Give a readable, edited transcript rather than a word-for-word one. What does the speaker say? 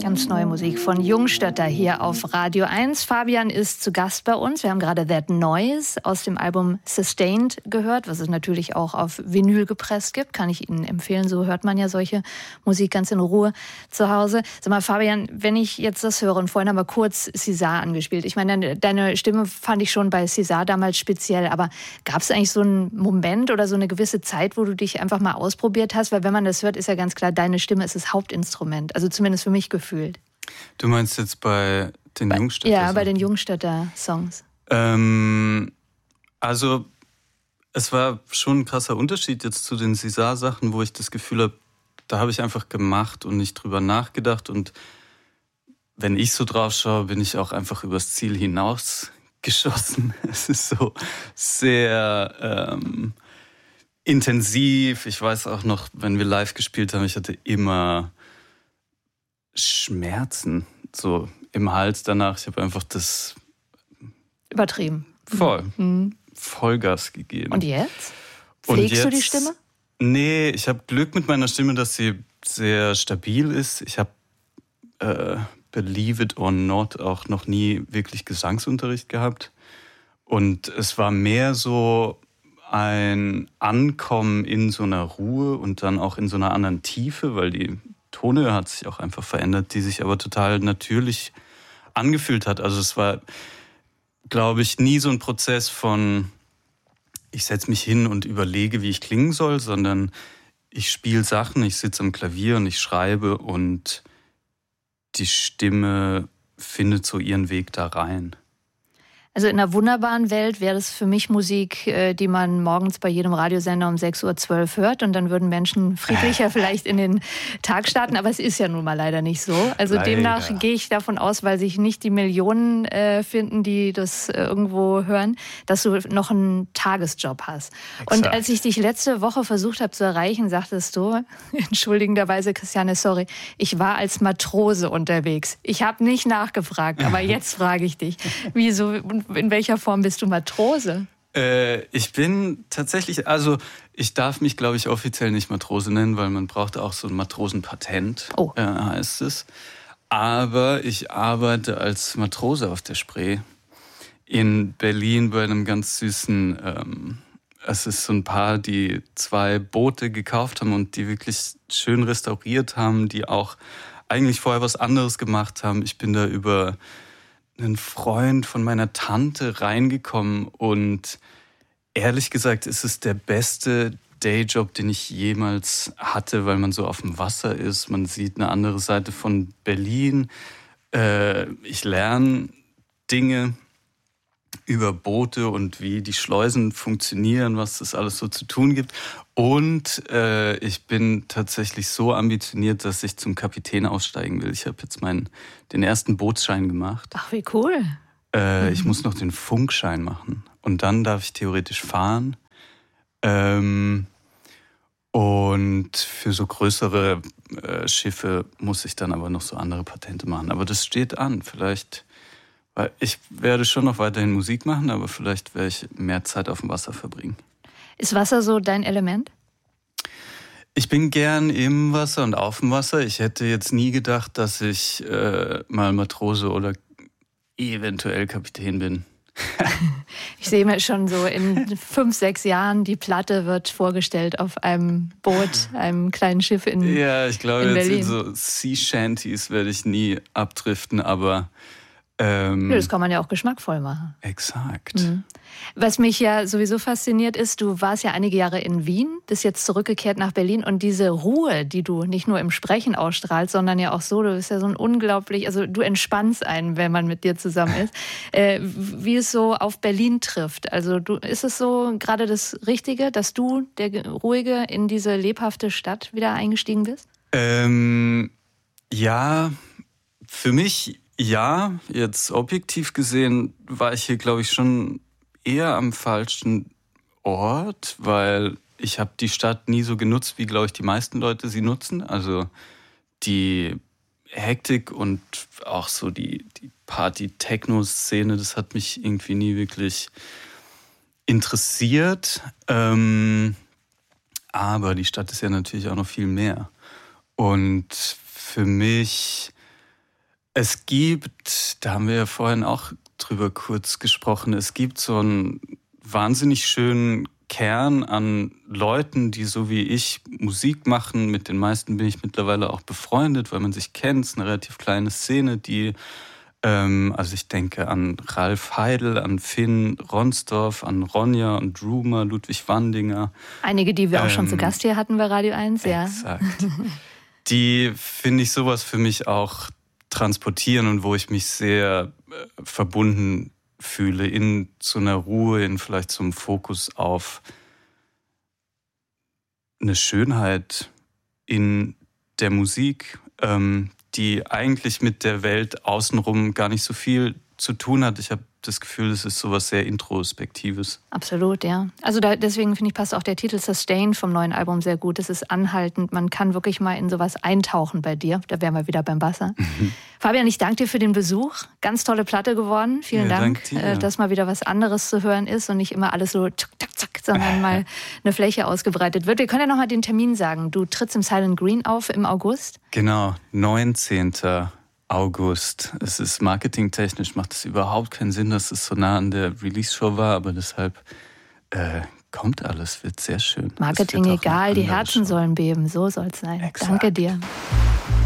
Ganz neue Musik von Jungstötter hier auf Radio 1. Fabian ist zu Gast bei uns. Wir haben gerade That Noise aus dem Album Sustained gehört, was es natürlich auch auf Vinyl gepresst gibt. Kann ich Ihnen empfehlen. So hört man ja solche Musik ganz in Ruhe zu Hause. Sag mal, Fabian, wenn ich jetzt das höre, und vorhin haben wir kurz César angespielt. Ich meine, deine Stimme fand ich schon bei César damals speziell. Aber gab es eigentlich so einen Moment oder so eine gewisse Zeit, wo du dich einfach mal ausprobiert hast? Weil wenn man das hört, ist ja ganz klar, deine Stimme ist das Hauptinstrument. Also zumindest für mich gefühlt. Du meinst jetzt bei den Jungstötter? Ja, bei den Jungstötter-Songs. Also es war schon ein krasser Unterschied jetzt zu den César-Sachen, wo ich das Gefühl habe, da habe ich einfach gemacht und nicht drüber nachgedacht. Und wenn ich so drauf schaue, bin ich auch einfach übers Ziel hinausgeschossen. Es ist so sehr intensiv. Ich weiß auch noch, wenn wir live gespielt haben, ich hatte immer Schmerzen so im Hals danach. Ich habe einfach das übertrieben. Vollgas gegeben. Und jetzt? Pflegst du die Stimme? Nee, ich habe Glück mit meiner Stimme, dass sie sehr stabil ist. Ich habe, believe it or not, auch noch nie wirklich Gesangsunterricht gehabt. Und es war mehr so ein Ankommen in so einer Ruhe und dann auch in so einer anderen Tiefe, weil die Tone hat sich auch einfach verändert, die sich aber total natürlich angefühlt hat. Also es war, glaube ich, nie so ein Prozess von, ich setze mich hin und überlege, wie ich klingen soll, sondern ich spiele Sachen, ich sitze am Klavier und ich schreibe und die Stimme findet so ihren Weg da rein. Also in einer wunderbaren Welt wäre das für mich Musik, die man morgens bei jedem Radiosender um 6.12 Uhr hört und dann würden Menschen friedlicher vielleicht in den Tag starten, aber es ist ja nun mal leider nicht so. Also leider. Demnach gehe ich davon aus, weil sich nicht die Millionen finden, die das irgendwo hören, dass du noch einen Tagesjob hast. Exakt. Und als ich dich letzte Woche versucht habe zu erreichen, sagtest du, entschuldigenderweise, Christiane, sorry, ich war als Matrose unterwegs. Ich habe nicht nachgefragt, aber jetzt frage ich dich, wieso? In welcher Form bist du Matrose? Ich bin tatsächlich, also ich darf mich, glaube ich, offiziell nicht Matrose nennen, weil man braucht auch so ein Matrosenpatent, heißt es. Aber ich arbeite als Matrose auf der Spree in Berlin bei einem ganz süßen, es ist so ein Paar, die 2 Boote gekauft haben und die wirklich schön restauriert haben, die auch eigentlich vorher was anderes gemacht haben. Ich bin da über einen Freund von meiner Tante reingekommen und ehrlich gesagt ist es der beste Dayjob, den ich jemals hatte, weil man so auf dem Wasser ist, man sieht eine andere Seite von Berlin. Ich lerne Dinge über Boote und wie die Schleusen funktionieren, was das alles so zu tun gibt. Und ich bin tatsächlich so ambitioniert, dass ich zum Kapitän aussteigen will. Ich habe jetzt den ersten Bootsschein gemacht. Ach, wie cool. Ich muss noch den Funkschein machen. Und dann darf ich theoretisch fahren. Und für so größere Schiffe muss ich dann aber noch so andere Patente machen. Aber das steht an. Vielleicht, weil ich werde schon noch weiterhin Musik machen, aber vielleicht werde ich mehr Zeit auf dem Wasser verbringen. Ist Wasser so dein Element? Ich bin gern im Wasser und auf dem Wasser. Ich hätte jetzt nie gedacht, dass ich mal Matrose oder eventuell Kapitän bin. Ich sehe mir schon so in 5, 6 Jahren, die Platte wird vorgestellt auf einem Boot, einem kleinen Schiff in Berlin. Ja, ich glaube, jetzt in so Sea Shanties werde ich nie abdriften, aber das kann man ja auch geschmackvoll machen. Exakt. Mhm. Was mich ja sowieso fasziniert ist, du warst ja einige Jahre in Wien, bist jetzt zurückgekehrt nach Berlin und diese Ruhe, die du nicht nur im Sprechen ausstrahlst, sondern ja auch so, du bist ja so ein unglaublich, also du entspannst einen, wenn man mit dir zusammen ist, wie es so auf Berlin trifft. Also ist es so gerade das Richtige, dass du, der Ruhige, in diese lebhafte Stadt wieder eingestiegen bist? Ja, für mich ja, jetzt objektiv gesehen war ich hier, glaube ich, schon eher am falschen Ort, weil ich habe die Stadt nie so genutzt, wie, glaube ich, die meisten Leute sie nutzen. Also die Hektik und auch so die Party-Techno-Szene, das hat mich irgendwie nie wirklich interessiert. Aber die Stadt ist ja natürlich auch noch viel mehr. Und für mich Es gibt, da haben wir ja vorhin auch drüber kurz gesprochen, es gibt so einen wahnsinnig schönen Kern an Leuten, die so wie ich Musik machen. Mit den meisten bin ich mittlerweile auch befreundet, weil man sich kennt. Es ist eine relativ kleine Szene, die, also ich denke an Ralf Heidel, an Finn Ronsdorf, an Ronja und Rumer, Ludwig Wandinger. Einige, die wir auch schon zu Gast hier hatten bei Radio 1, ja. Exakt. Die, finde ich, sowas für mich auch transportieren und wo ich mich sehr verbunden fühle, in so einer Ruhe, in vielleicht so einem Fokus auf eine Schönheit in der Musik, die eigentlich mit der Welt außenrum gar nicht so viel zu tun hat. Ich habe das Gefühl, es ist sowas sehr Introspektives. Absolut, ja. Also deswegen finde ich, passt auch der Titel Sustain vom neuen Album sehr gut. Es ist anhaltend, man kann wirklich mal in sowas eintauchen bei dir. Da wären wir wieder beim Wasser. Fabian, ich danke dir für den Besuch. Ganz tolle Platte geworden. Vielen Dank, dass mal wieder was anderes zu hören ist und nicht immer alles so zack, zack, zack, sondern mal eine Fläche ausgebreitet wird. Wir können ja noch mal den Termin sagen. Du trittst im Silent Green auf im August. Genau, 19. August. Es ist marketingtechnisch, macht es überhaupt keinen Sinn, dass es so nah an der Release-Show war, aber deshalb kommt alles, wird sehr schön. Marketing egal, die Herzen sollen beben, so soll es sein. Exakt. Danke dir.